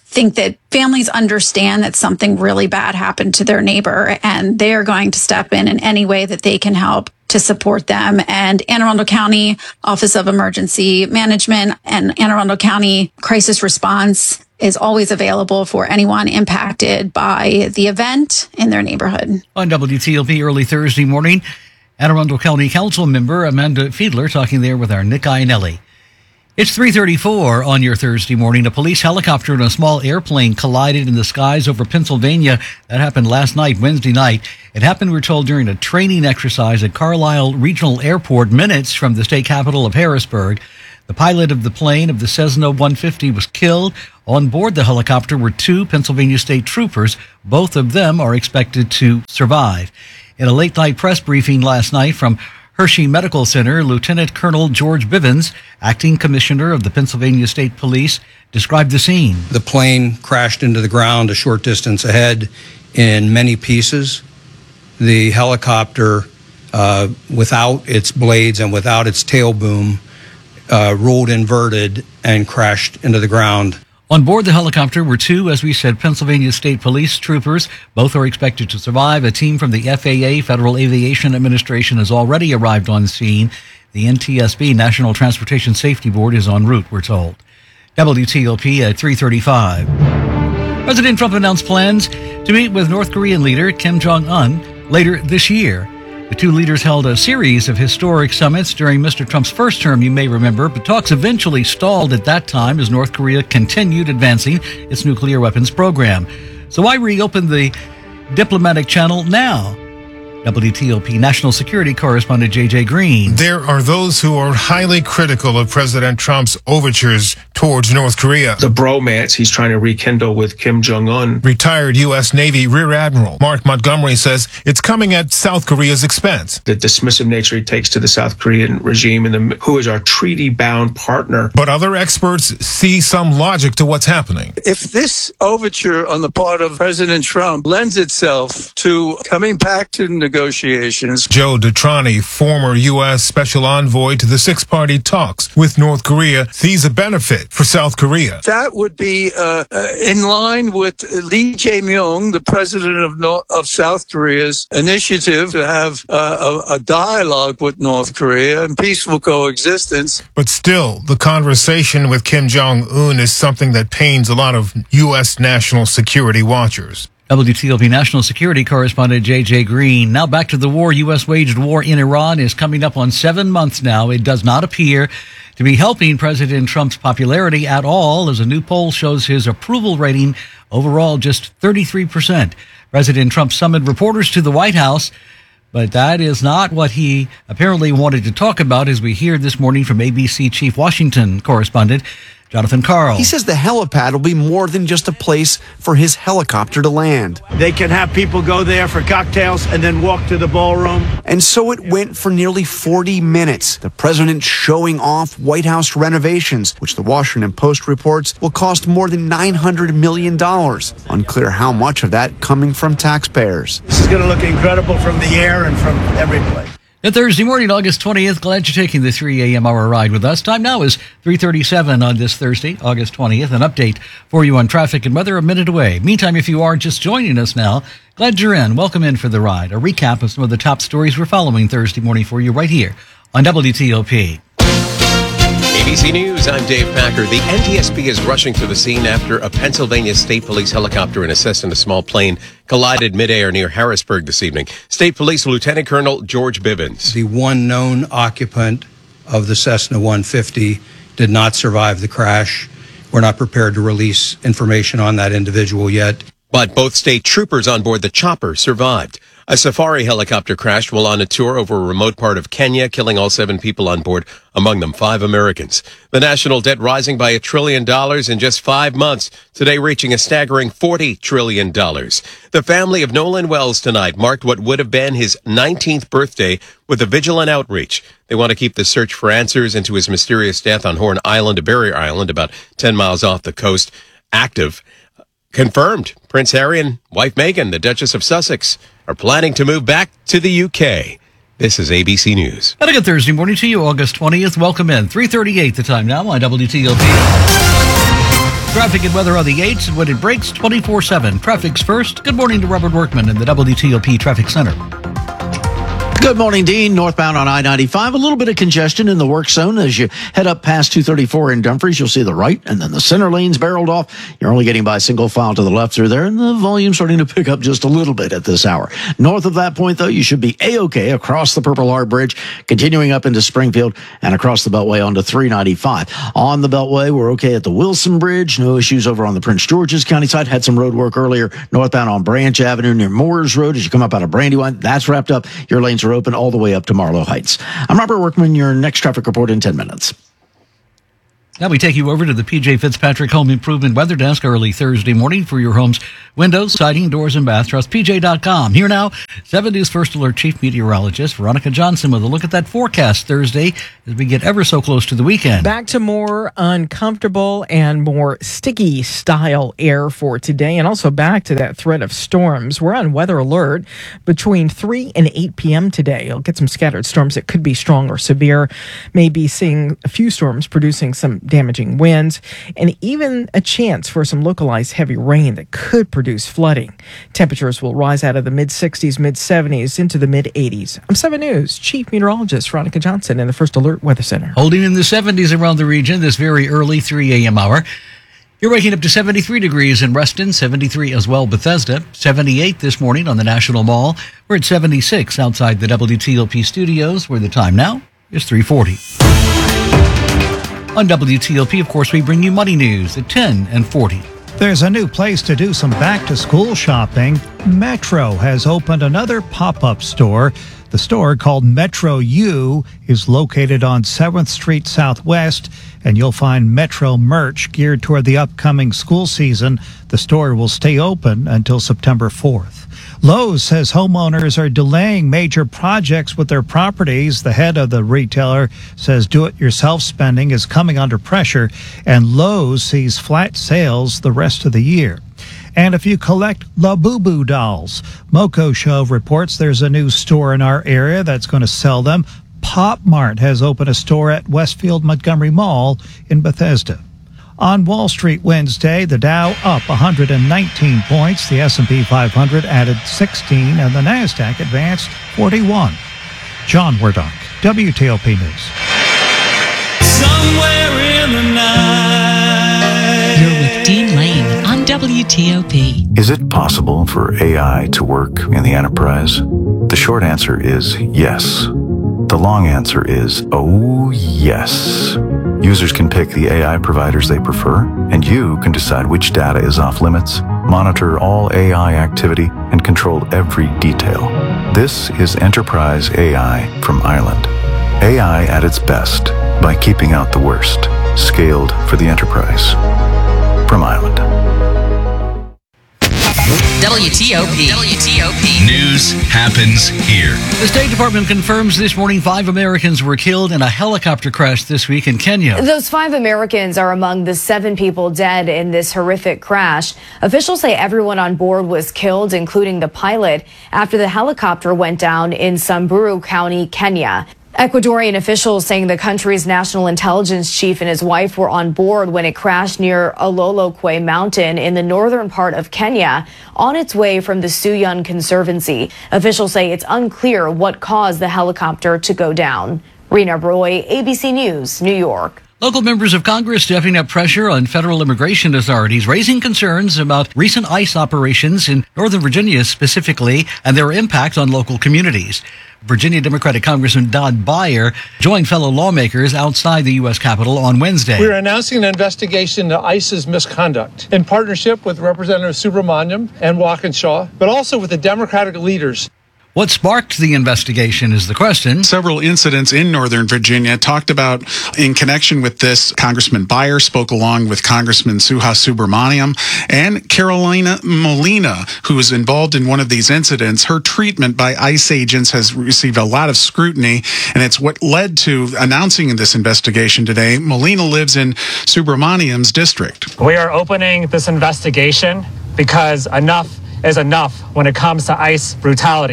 think that families understand that something really bad happened to their neighbor, and they are going to step in any way that they can help to support them. And Anne Arundel County Office of Emergency Management and Anne Arundel County Crisis Response is always available for anyone impacted by the event in their neighborhood. On WTOP early Thursday morning, Anne Arundel County Council member Amanda Fiedler talking there with our Nick Iannelli. It's 3:34 on your Thursday morning. A police helicopter and a small airplane collided in the skies over Pennsylvania. That happened last night, Wednesday night. It happened, we're told, during a training exercise at Carlisle Regional Airport, minutes from the state capital of Harrisburg. The pilot of the plane of the Cessna 150 was killed. On board the helicopter were 2 Pennsylvania state troopers. Both of them are expected to survive. In a late-night press briefing last night from Hershey Medical Center, Lieutenant Colonel George Bivens, acting commissioner of the Pennsylvania State Police, described the scene. The plane crashed into the ground a short distance ahead in many pieces. The helicopter, without its blades and without its tail boom, rolled inverted and crashed into the ground. On board the helicopter were 2, as we said, Pennsylvania State Police troopers. Both are expected to survive. A team from the FAA, Federal Aviation Administration, has already arrived on scene. The NTSB, National Transportation Safety Board, is en route, we're told. WTOP at 3:35. President Trump announced plans to meet with North Korean leader Kim Jong-un later this year. The 2 leaders held a series of historic summits during Mr. Trump's first term, you may remember, but talks eventually stalled at that time as North Korea continued advancing its nuclear weapons program. So why reopen the diplomatic channel now? WTOP National Security Correspondent J.J. Green. There are those who are highly critical of President Trump's overtures towards North Korea. The bromance he's trying to rekindle with Kim Jong-un. Retired U.S. Navy Rear Admiral Mark Montgomery says it's coming at South Korea's expense. The dismissive nature he takes to the South Korean regime, and who is our treaty-bound partner. But other experts see some logic to what's happening. If this overture on the part of President Trump lends itself to coming back to negotiations. Joe Detrani, former U.S. Special Envoy to the Six-Party talks with North Korea, sees a benefit for South Korea. That would be in line with Lee Jae-myung, the president of South Korea's initiative to have a dialogue with North Korea and peaceful coexistence. But still, the conversation with Kim Jong-un is something that pains a lot of U.S. national security watchers. WTOP National Security Correspondent J.J. Green. Now back to the war. U.S. waged war in Iran is coming up on 7 months now. It does not appear to be helping President Trump's popularity at all, as a new poll shows his approval rating overall just 33%. President Trump summoned reporters to the White House, but that is not what he apparently wanted to talk about, as we hear this morning from ABC Chief Washington correspondent Jonathan Karl. He says the helipad will be more than just a place for his helicopter to land. They can have people go there for cocktails and then walk to the ballroom. And so it went for nearly 40 minutes. The president showing off White House renovations, which the Washington Post reports will cost more than $900 million. Unclear how much of that coming from taxpayers. This is going to look incredible from the air and from every place. And Thursday morning, August 20th, glad you're taking the 3 a.m. hour ride with us. Time now is 3:37 on this Thursday, August 20th. An update for you on traffic and weather a minute away. Meantime, if you are just joining us now, glad you're in. Welcome in for the ride. A recap of some of the top stories we're following Thursday morning for you right here on WTOP. ABC News, I'm Dave Packer. The NTSB is rushing to the scene after a Pennsylvania State Police helicopter and a Cessna small plane collided midair near Harrisburg this evening. State Police Lieutenant Colonel George Bivens. The one known occupant of the Cessna 150 did not survive the crash. We're not prepared to release information on that individual yet. But both state troopers on board the chopper survived. A safari helicopter crashed while on a tour over a remote part of Kenya, killing all 7 people on board, among them 5 Americans. The national debt rising by $1 trillion in just 5 months, today reaching a staggering $40 trillion. The family of Nolan Wells tonight marked what would have been his 19th birthday with a vigilant outreach. They want to keep the search for answers into his mysterious death on Horn Island, a barrier island about 10 miles off the coast, active. Confirmed, Prince Harry and wife Meghan, the Duchess of Sussex, are planning to move back to the UK. This is ABC News. And a good Thursday morning to you, August 20th. Welcome in. 3:38 the time now on WTOP. Traffic and weather on the 8s, and when it breaks, 24/7. Traffic's first. Good morning to Robert Workman in the WTOP Traffic Center. Good morning, Dean. Northbound on I-95, a little bit of congestion in the work zone as you head up past 234 in Dumfries. You'll see the right, and then the center lane's barreled off. You're only getting by single file to the left through there, and the volume's starting to pick up just a little bit at this hour. North of that point, though, you should be A-OK across the Purple Heart Bridge, continuing up into Springfield and across the Beltway onto 395. On the Beltway, we're okay at the Wilson Bridge. No issues over on the Prince George's County side. Had some road work earlier. Northbound on Branch Avenue near Moores Road as you come up out of Brandywine. That's wrapped up. Your lanes are open all the way up to Marlow Heights. I'm Robert Workman, your next traffic report in 10 minutes. Now we take you over to the PJ Fitzpatrick Home Improvement Weather Desk early Thursday morning for your home's windows, siding, doors, and bath. Trust PJ.com. Here now, 7 News First Alert Chief Meteorologist Veronica Johnson with a look at that forecast Thursday as we get ever so close to the weekend. Back to more uncomfortable and more sticky style air for today, and also back to that threat of storms. We're on weather alert between 3 and 8 p.m. today. You'll get some scattered storms that could be strong or severe. Maybe seeing a few storms producing some damaging winds, and even a chance for some localized heavy rain that could produce flooding. Temperatures will rise out of the mid-60s, mid-70s into the mid-80s. I'm 7 News Chief Meteorologist Veronica Johnson in the First Alert Weather Center. Holding in the 70s around the region this very early 3 a.m. hour. You're waking up to 73 degrees in Reston, 73 as well Bethesda, 78 this morning on the National Mall. We're at 76 outside the WTOP studios, where the time now is 3:40. On WTOP, of course, we bring you money news at 10 and 40. There's a new place to do some back-to-school shopping. Metro has opened another pop-up store. The store, called Metro U, is located on 7th Street Southwest, and you'll find Metro merch geared toward the upcoming school season. The store will stay open until September 4th. Lowe's says homeowners are delaying major projects with their properties. The head of the retailer says do-it-yourself spending is coming under pressure, and Lowe's sees flat sales the rest of the year. And if you collect Labubu dolls, Moco Show reports there's a new store in our area that's going to sell them. Pop Mart has opened a store at Westfield Montgomery Mall in Bethesda. On Wall Street Wednesday, the Dow up 119 points, the S&P 500 added 16, and the NASDAQ advanced 41. John Werdonk, WTOP News. Somewhere in the night. You're with Dean Lane on WTOP. Is it possible for AI to work in the enterprise? The short answer is yes. The long answer is, oh yes. Users can pick the AI providers they prefer, and you can decide which data is off limits, monitor all AI activity, and control every detail. This is Enterprise AI from Ireland. AI at its best by keeping out the worst. Scaled for the enterprise. From Ireland. WTOP. News happens here. The State Department confirms this morning 5 Americans were killed in a helicopter crash this week in Kenya. Those 5 Americans are among the 7 people dead in this horrific crash. Officials say everyone on board was killed, including the pilot, after the helicopter went down in Samburu County, Kenya. Ecuadorian officials saying the country's national intelligence chief and his wife were on board when it crashed near Ololokwe Mountain in the northern part of Kenya on its way from the Suyun Conservancy. Officials say it's unclear what caused the helicopter to go down. Rena Roy, ABC News, New York. Local members of Congress stepping up pressure on federal immigration authorities, raising concerns about recent ICE operations in Northern Virginia specifically and their impact on local communities. Virginia Democratic Congressman Dodd Beyer joined fellow lawmakers outside the U.S. Capitol on Wednesday. We're announcing an investigation into ICE's misconduct in partnership with Representative Subramaniam and Walkinshaw, but also with the Democratic leaders. What sparked the investigation is the question. Several incidents in Northern Virginia talked about in connection with this. Congressman Beyer spoke along with Congressman Suhas Subramaniam and Carolina Molina, who was involved in one of these incidents. Her treatment by ICE agents has received a lot of scrutiny, and it's what led to announcing this investigation today. Molina lives in Subramaniam's district. We are opening this investigation because enough is enough when it comes to ICE brutality.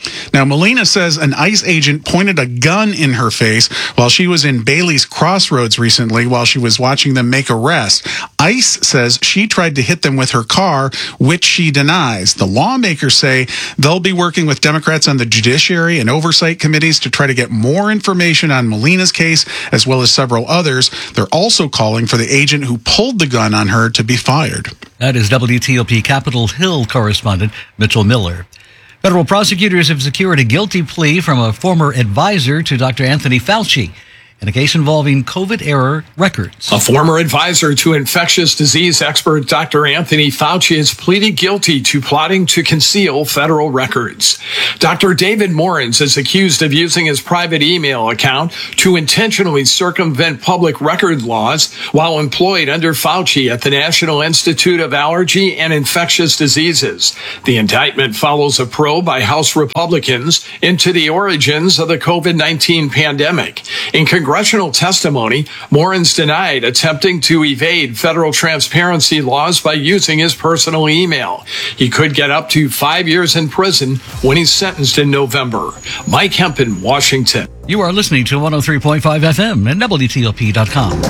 Now, Molina says an ICE agent pointed a gun in her face while she was in Bailey's Crossroads recently while she was watching them make arrests. ICE says she tried to hit them with her car, which she denies. The lawmakers say they'll be working with Democrats on the Judiciary and Oversight Committees to try to get more information on Molina's case, as well as several others. They're also calling for the agent who pulled the gun on her to be fired. That is WTOP Capitol Hill correspondent Mitchell Miller. Federal prosecutors have secured a guilty plea from a former advisor to Dr. Anthony Fauci in a case involving COVID-era records. A former advisor to infectious disease expert Dr. Anthony Fauci has pleaded guilty to plotting to conceal federal records. Dr. David Morens is accused of using his private email account to intentionally circumvent public record laws while employed under Fauci at the National Institute of Allergy and Infectious Diseases. The indictment follows a probe by House Republicans into the origins of the COVID-19 pandemic. In congressional testimony, Morens denied attempting to evade federal transparency laws by using his personal email. He could get up to 5 years in prison when he's sentenced in November. Mike Hempen, Washington. You are listening to 103.5 FM and WTOP.com.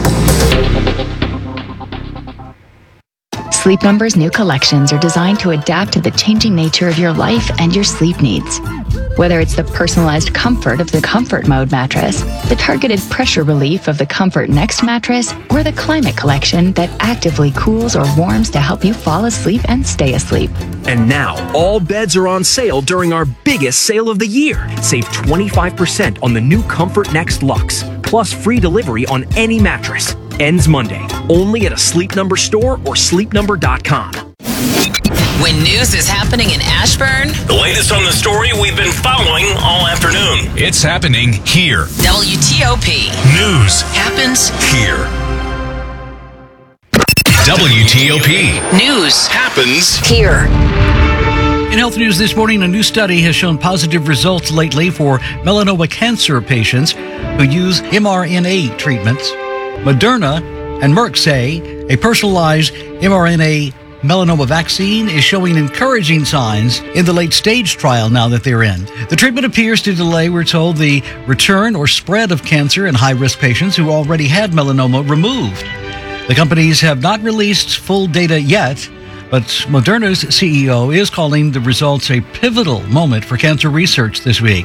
Sleep Number's new collections are designed to adapt to the changing nature of your life and your sleep needs. Whether it's the personalized comfort of the Comfort Mode mattress, the targeted pressure relief of the Comfort Next mattress, or the Climate Collection that actively cools or warms to help you fall asleep and stay asleep. And now, all beds are on sale during our biggest sale of the year. Save 25% on the new Comfort Next Luxe, plus free delivery on any mattress. Ends Monday, only at a Sleep Number store or sleepnumber.com. When news is happening in Ashburn, The latest on the story we've been following all afternoon. It's happening here. WTOP News happens here. WTOP News happens here. In health news this morning, a new study has shown positive results lately for melanoma cancer patients who use mRNA treatments. Moderna and Merck say a personalized mRNA melanoma vaccine is showing encouraging signs in the late-stage trial now that they're in. The treatment appears to delay, we're told, the return or spread of cancer in high-risk patients who already had melanoma removed. The companies have not released full data yet, but Moderna's CEO is calling the results a pivotal moment for cancer research this week.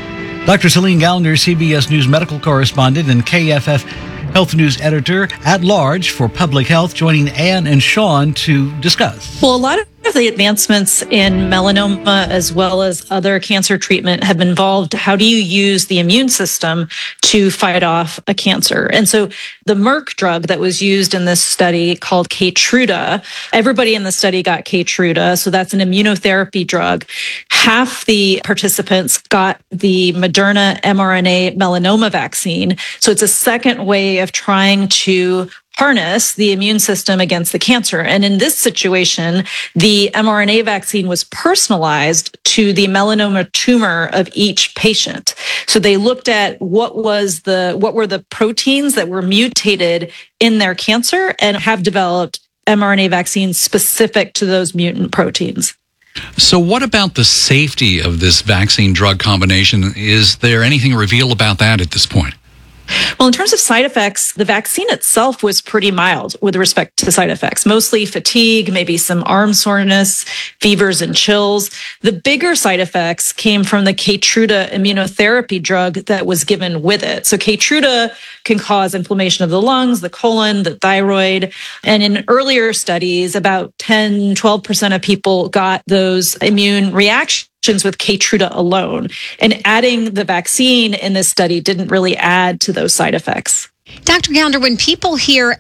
Dr. Celine Gallner, CBS News medical correspondent and KFF Health News Editor at Large for Public Health, joining Ann and Sean to discuss. Well, a lot of the advancements in melanoma as well as other cancer treatment have involved how do you use the immune system to fight off a cancer. And so the Merck drug that was used in this study called Keytruda, everybody in the study got Keytruda. So that's an immunotherapy drug. Half the participants got the Moderna mRNA melanoma vaccine. So it's a second way of trying to harness the immune system against the cancer. And in this situation, the mRNA vaccine was personalized to the melanoma tumor of each patient. So they looked at what were the proteins that were mutated in their cancer and have developed mRNA vaccines specific to those mutant proteins. So what about the safety of this vaccine drug combination? Is there anything revealed about that at this point? Well, in terms of side effects, the vaccine itself was pretty mild with respect to side effects, mostly fatigue, maybe some arm soreness, fevers and chills. The bigger side effects came from the Keytruda immunotherapy drug that was given with it. So Keytruda can cause inflammation of the lungs, the colon, the thyroid. And in earlier studies, about 10-12% of people got those immune reactions with Keytruda alone. And adding the vaccine in this study didn't really add to those side effects. Dr. Gallner, when people hear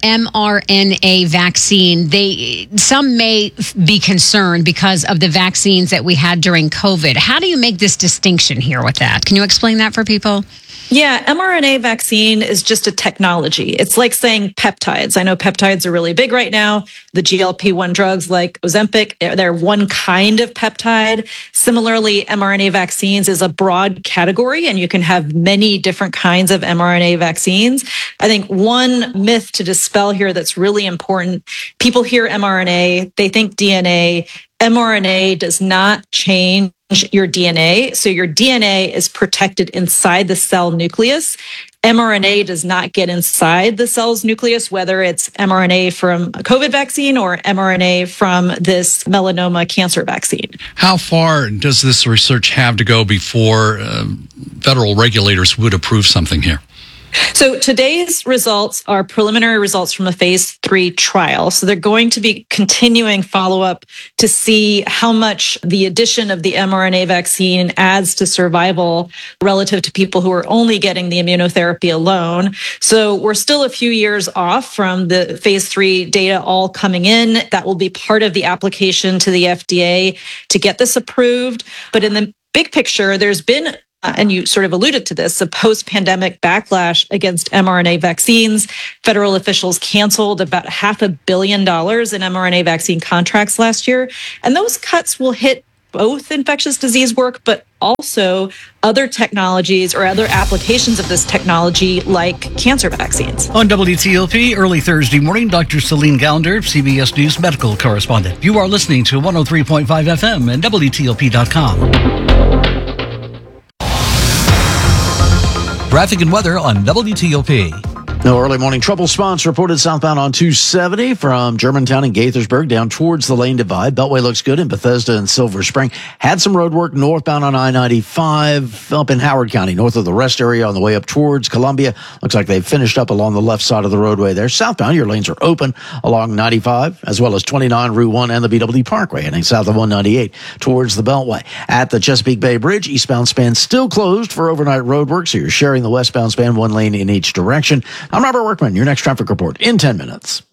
mRNA vaccine, some may be concerned because of the vaccines that we had during COVID. How do you make this distinction here with that? Can you explain that for people? Yeah, mRNA vaccine is just a technology. It's like saying peptides. I know peptides are really big right now. The GLP-1 drugs like Ozempic, they're one kind of peptide. Similarly, mRNA vaccines is a broad category, and you can have many different kinds of mRNA vaccines. I think one myth to dispel here that's really important, people hear mRNA, they think DNA. mRNA does not change your DNA. So your DNA is protected inside the cell nucleus. mRNA does not get inside the cell's nucleus, whether it's mRNA from a COVID vaccine or mRNA from this melanoma cancer vaccine. How far does this research have to go before federal regulators would approve something here? So today's results are preliminary results from a phase 3 trial. So they're going to be continuing follow-up to see how much the addition of the mRNA vaccine adds to survival relative to people who are only getting the immunotherapy alone. So we're still a few years off from the phase 3 data all coming in. That will be part of the application to the FDA to get this approved. But in the big picture, there's been and you sort of alluded to this, a post-pandemic backlash against mRNA vaccines. Federal officials canceled about $500 million in mRNA vaccine contracts last year. And those cuts will hit both infectious disease work, but also other technologies or other applications of this technology like cancer vaccines. On WTOP, early Thursday morning, Dr. Celine Gounder, CBS News medical correspondent. You are listening to 103.5 FM and WTOP.com. Traffic and weather on WTOP. No early morning trouble spots reported southbound on 270 from Germantown and Gaithersburg down towards the lane divide. Beltway looks good in Bethesda and Silver Spring. Had some road work northbound on I-95 up in Howard County, north of the rest area on the way up towards Columbia. Looks like they've finished up along the left side of the roadway there. Southbound, your lanes are open along 95 as well as 29, Route 1 and the BW Parkway heading south of 198 towards the Beltway. At the Chesapeake Bay Bridge, eastbound span still closed for overnight road work, so you're sharing the westbound span, one lane in each direction. I'm Robert Workman, your next traffic report in 10 minutes.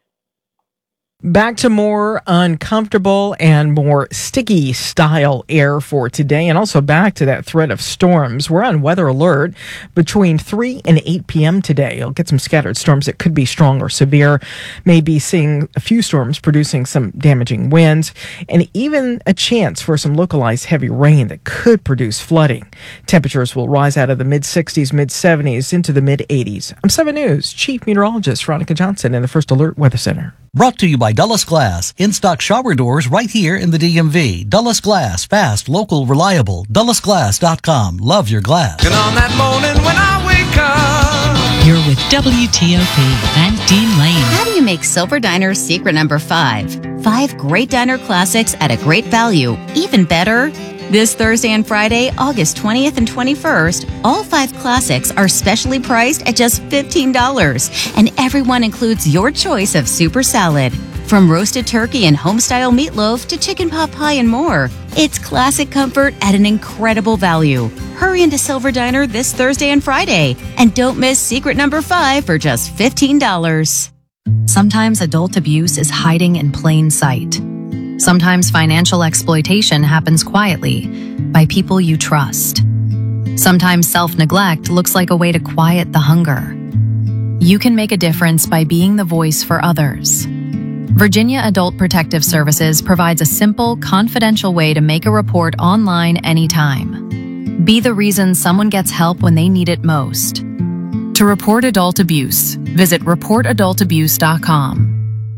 Back to more uncomfortable and more sticky style air for today, and also back to that threat of storms. We're on weather alert between 3 and 8 p.m. today. You'll get some scattered storms that could be strong or severe. Maybe seeing a few storms producing some damaging winds, and even a chance for some localized heavy rain that could produce flooding. Temperatures will rise out of the mid-60s, mid-70s into the mid-80s. I'm 7 News Chief Meteorologist Veronica Johnson in the First Alert Weather Center. Brought to you by Dulles Glass. In-stock shower doors right here in the DMV. Dulles Glass. Fast, local, reliable. DullesGlass.com. Love your glass. And on that morning when I wake up, You're with WTOP and Dean Lane. How do you make Silver Diner's secret number 5? 5 great diner classics at a great value. Even better, this Thursday and Friday, August 20th and 21st, all 5 classics are specially priced at just $15. And everyone includes your choice of super salad. From roasted turkey and home-style meatloaf to chicken pot pie and more. It's classic comfort at an incredible value. Hurry into Silver Diner this Thursday and Friday. And don't miss secret number 5 for just $15. Sometimes adult abuse is hiding in plain sight. Sometimes financial exploitation happens quietly by people you trust. Sometimes self-neglect looks like a way to quiet the hunger. You can make a difference by being the voice for others. Virginia Adult Protective Services provides a simple, confidential way to make a report online anytime. Be the reason someone gets help when they need it most. To report adult abuse, visit reportadultabuse.com.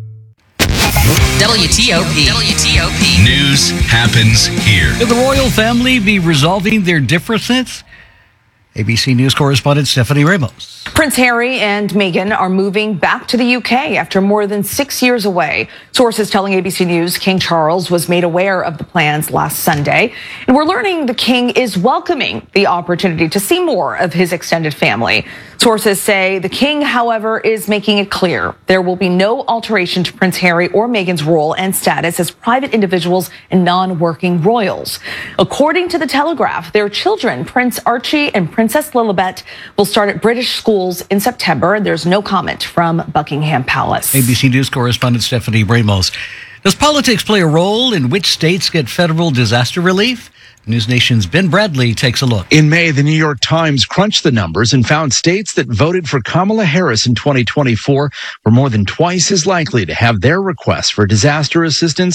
WTOP. News happens here. Could the royal family be resolving their differences? ABC News correspondent Stephanie Ramos. Prince Harry and Meghan are moving back to the UK after more than 6 years away. Sources telling ABC News King Charles was made aware of the plans last Sunday. And we're learning the king is welcoming the opportunity to see more of his extended family. Sources say the king, however, is making it clear there will be no alteration to Prince Harry or Meghan's role and status as private individuals and non-working royals. According to The Telegraph, their children, Prince Archie and Princess Lilibet, will start at British schools in September, and there's no comment from Buckingham Palace. ABC News correspondent Stephanie Ramos. Does politics play a role in which states get federal disaster relief? News Nation's Ben Bradley takes a look. In May, the New York Times crunched the numbers and found states that voted for Kamala Harris in 2024 were more than twice as likely to have their requests for disaster assistance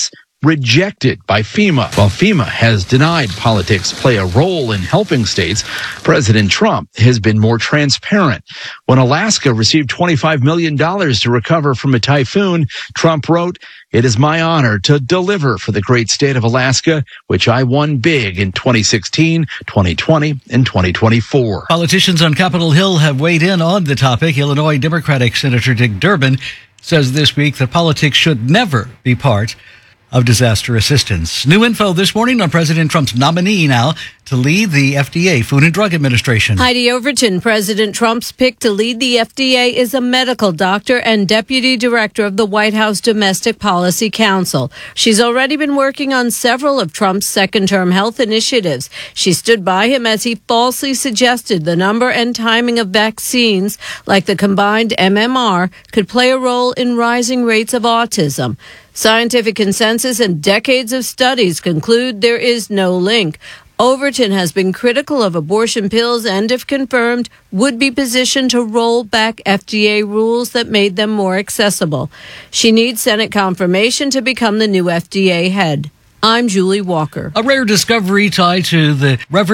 rejected by FEMA. While FEMA has denied politics play a role in helping states, President Trump has been more transparent. When Alaska received $25 million to recover from a typhoon, Trump wrote, "It is my honor to deliver for the great state of Alaska, which I won big in 2016, 2020, and 2024. Politicians on Capitol Hill have weighed in on the topic. Illinois Democratic Senator Dick Durbin says this week that politics should never be part of disaster assistance. New info this morning on President Trump's nominee now to lead the FDA, Food and Drug Administration. Heidi Overton, President Trump's pick to lead the FDA, is a medical doctor and deputy director of the White House Domestic Policy Council. She's already been working on several of Trump's second-term health initiatives. She stood by him as he falsely suggested the number and timing of vaccines, like the combined MMR, could play a role in rising rates of autism. Scientific consensus and decades of studies conclude there is no link. Overton has been critical of abortion pills and, if confirmed, would be positioned to roll back FDA rules that made them more accessible. She needs Senate confirmation to become the new FDA head. I'm Julie Walker. A rare discovery tied to the Reverend